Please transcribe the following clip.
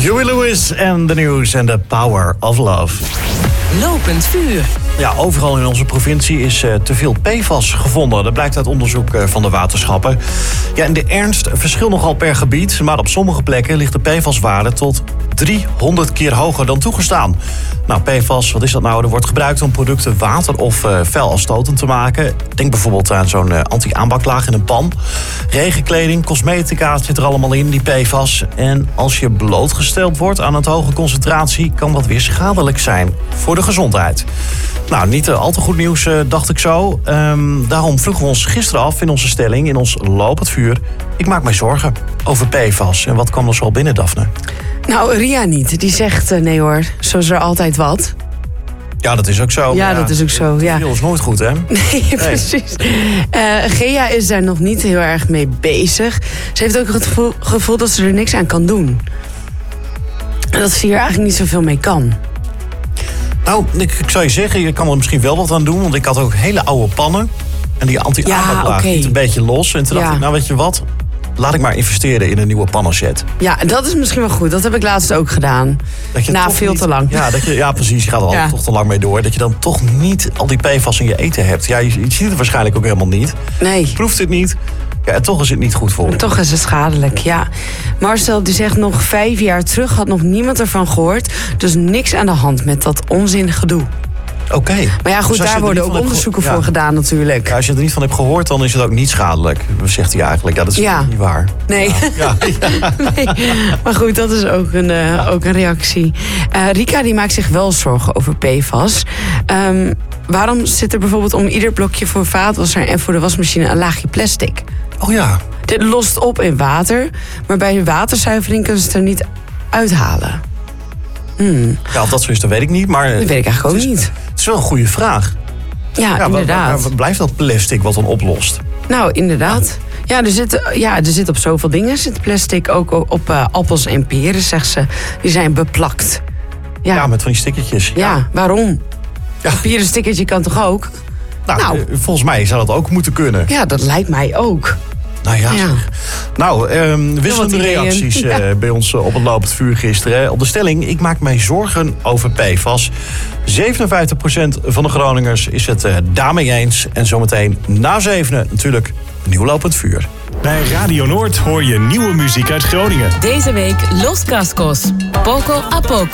Huey Lewis en The News and the Power of Love. Lopend vuur. Ja, overal in onze provincie is te veel PFAS gevonden. Dat blijkt uit onderzoek van de waterschappen. Ja, en de ernst verschilt nogal per gebied. Maar op sommige plekken ligt de PFAS-waarde tot 300 keer hoger dan toegestaan. Nou, PFAS, wat is dat nou? Er wordt gebruikt om producten water- of vuilafstotend te maken. Denk bijvoorbeeld aan zo'n anti-aanbaklaag in een pan. Regenkleding, cosmetica zit er allemaal in, die PFAS. En als je blootgesteld wordt aan een hoge concentratie, kan dat weer schadelijk zijn voor de gezondheid. Nou, niet al te goed nieuws, dacht ik zo. Daarom vroegen we ons gisteren af in onze stelling, in ons Lopend Vuur. Ik maak mij zorgen over PFAS. En wat kwam er zo binnen, Daphne? Nou, Ria niet. Die zegt, nee hoor, zo is er altijd wat. Ja, dat is ook zo. Ja, dat is ook zo, ja. Dat is nooit goed, hè? Nee, precies. Gea is daar nog niet heel erg mee bezig. Ze heeft ook het gevoel dat ze er niks aan kan doen. Dat ze hier eigenlijk niet zoveel mee kan. Nou, ik zou je zeggen, je kan er misschien wel wat aan doen. Want ik had ook hele oude pannen. En die anti-aanbaklaag liet een beetje los. En toen dacht ik, nou weet je wat? Laat ik maar investeren in een nieuwe pannenset. Ja, dat is misschien wel goed. Dat heb ik laatst ook gedaan. Veel te lang. Ja, precies. Je gaat er al toch te lang mee door. Dat je dan toch niet al die PFAS in je eten hebt. Ja, je ziet het waarschijnlijk ook helemaal niet. Nee. Je proeft het niet. Ja, en toch is het niet goed voor je. Toch is het schadelijk, ja. Marcel die zegt nog 5 jaar terug had nog niemand ervan gehoord. Dus niks aan de hand met dat onzingedoe. Oké. Maar ja, goed, dus daar worden ook onderzoeken voor gedaan natuurlijk. Ja, als je er niet van hebt gehoord, dan is het ook niet schadelijk. Zegt hij eigenlijk. Ja, dat is niet waar. Nee. Nee. Maar goed, dat is ook een reactie. Rika die maakt zich wel zorgen over PFAS. Waarom zit er bijvoorbeeld om ieder blokje voor vaatwasser en voor de wasmachine een laagje plastic? Oh ja. Dit lost op in water, maar bij de waterzuivering kunnen ze het er niet uithalen. Ja, of dat zo is, dat weet ik niet. Maar dat weet ik eigenlijk ook niet. Het is wel een goede vraag. Ja, inderdaad. Waar blijft dat plastic wat dan oplost? Nou, inderdaad. Ja, er zit op zoveel dingen zit plastic. Ook op appels en peren, zegt ze. Die zijn beplakt. Ja, met van die stickertjes. Ja, waarom? Een papieren stickertje kan toch ook? Nou, volgens mij zou dat ook moeten kunnen. Ja, dat lijkt mij ook. Nou ja. Nou, wisselende reacties bij ons op het Lopend Vuur gisteren. Op de stelling, ik maak mij zorgen over PFAS. 57% van de Groningers is het daarmee eens. En zometeen na 7 natuurlijk een nieuw Lopend Vuur. Bij Radio Noord hoor je nieuwe muziek uit Groningen. Deze week Los Cascos, Poco a Poco.